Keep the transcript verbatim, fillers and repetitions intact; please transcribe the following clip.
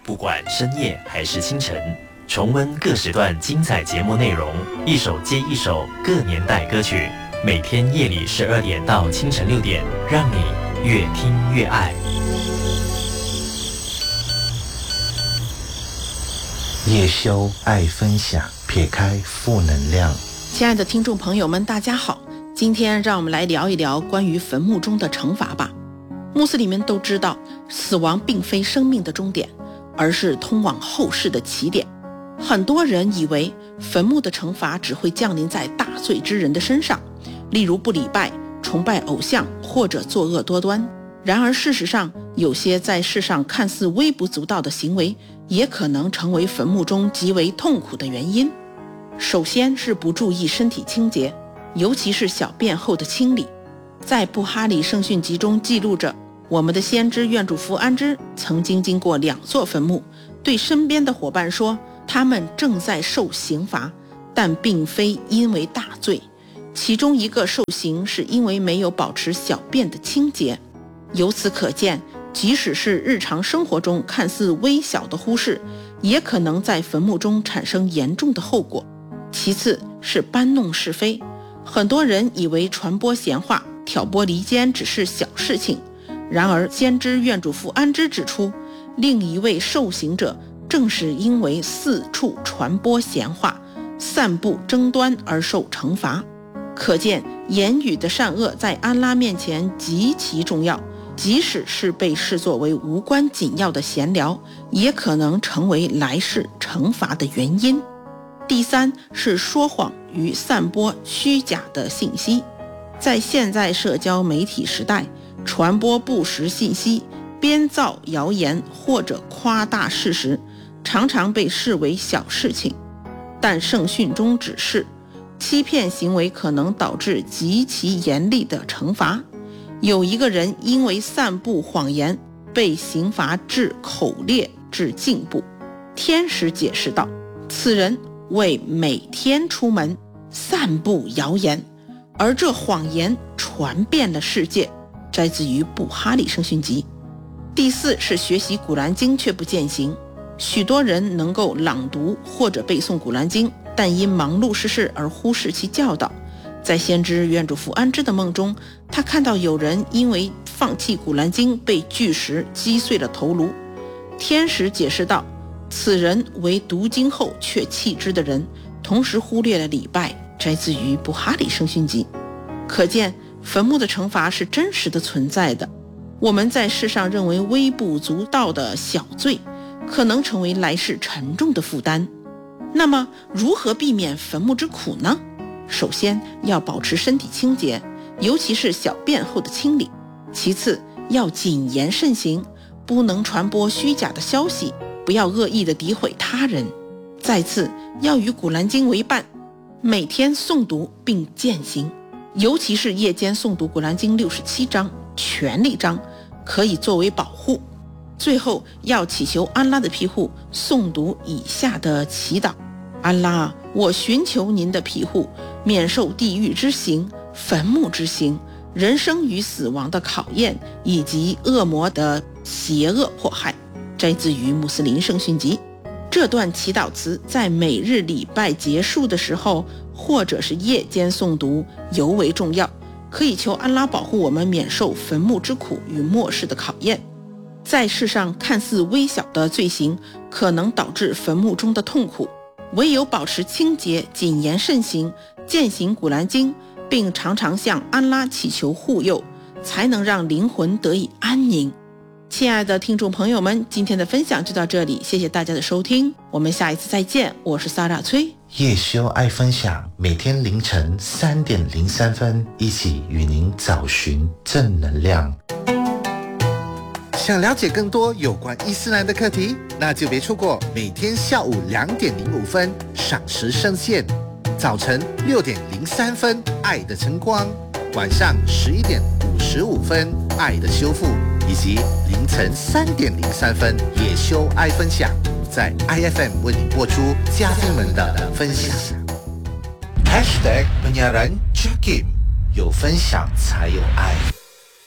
不管深夜还是清晨，重温各时段精彩节目内容，一首接一首各年代歌曲，每天夜里十二点到清晨六点，让你越听越爱。 叶修爱分享，撇开负能量。 亲爱的听众朋友们，大家好，今天让我们来聊一聊关于坟墓中的惩罚吧。穆斯林们都知道，死亡并非生命的终点，而是通往后世的起点。很多人以为坟墓的惩罚只会降临在大罪之人的身上，例如不礼拜、崇拜偶像或者作恶多端。然而事实上，有些在世上看似微不足道的行为，也可能成为坟墓中极为痛苦的原因。首先是不注意身体清洁，尤其是小便后的清理。在布哈里圣训集中记录着，我们的先知愿主福安之曾经经过两座坟墓，对身边的伙伴说，他们正在受刑罚，但并非因为大罪。其中一个受刑是因为没有保持小便的清洁。由此可见，即使是日常生活中看似微小的忽视，也可能在坟墓中产生严重的后果。其次是搬弄是非，很多人以为传播闲话、挑拨离间只是小事情，然而先知愿主福安之指出，另一位受刑者正是因为四处传播闲话、散布争端而受惩罚。可见言语的善恶在安拉面前极其重要，即使是被视作为无关紧要的闲聊，也可能成为来世惩罚的原因。第三是说谎与散播虚假的信息。在现在社交媒体时代，传播不实信息、编造谣言或者夸大事实，常常被视为小事情。但圣训中指示，欺骗行为可能导致极其严厉的惩罚。有一个人因为散布谎言，被刑罚至口裂至颈部。天使解释道，此人为每天出门散布谣言，而这谎言传遍了世界。摘自于布哈里圣训集。第四是学习古兰经却不践行。许多人能够朗读或者背诵古兰经，但因忙碌世事而忽视其教导。在先知愿主福安之的梦中，他看到有人因为放弃古兰经被巨石击碎了头颅。天使解释道，此人为读经后却弃之的人，同时忽略了礼拜。摘自于布哈里圣训集。可见坟墓的惩罚是真实的存在的。我们在世上认为微不足道的小罪，可能成为来世沉重的负担。那么如何避免坟墓之苦呢？首先要保持身体清洁，尤其是小便后的清理。其次要谨言慎行，不能传播虚假的消息，不要恶意的诋毁他人。再次要与古兰经为伴，每天诵读并践行，尤其是夜间诵读古兰经六十七章全力章，可以作为保护。最后要祈求安拉的庇护，诵读以下的祈祷：安拉，我寻求您的庇护，免受地狱之刑、坟墓之刑、人生与死亡的考验，以及恶魔的邪恶迫害。摘自于穆斯林圣训集。这段祈祷词在每日礼拜结束的时候，或者是夜间诵读尤为重要，可以求安拉保护我们免受坟墓之苦与末世的考验。在世上看似微小的罪行，可能导致坟墓中的痛苦。唯有保持清洁、谨言慎行、践行古兰经，并常常向安拉祈求护佑，才能让灵魂得以安宁。亲爱的听众朋友们，今天的分享就到这里，谢谢大家的收听，我们下一次再见。我是萨拉崔。 叶修爱分享，每天凌晨三点零三分，一起与您找寻正能量。想了解更多有关伊斯兰的课题，那就别错过每天下午两点零五分赏时圣线，早晨六点零三分爱的晨光，晚上十一点五十五分爱的修复，以及凌晨三点零三分叶修爱分享，在 I F M 为你播出嘉宾们的分享。Hashtag penyiaran Jakim，有分享才有爱。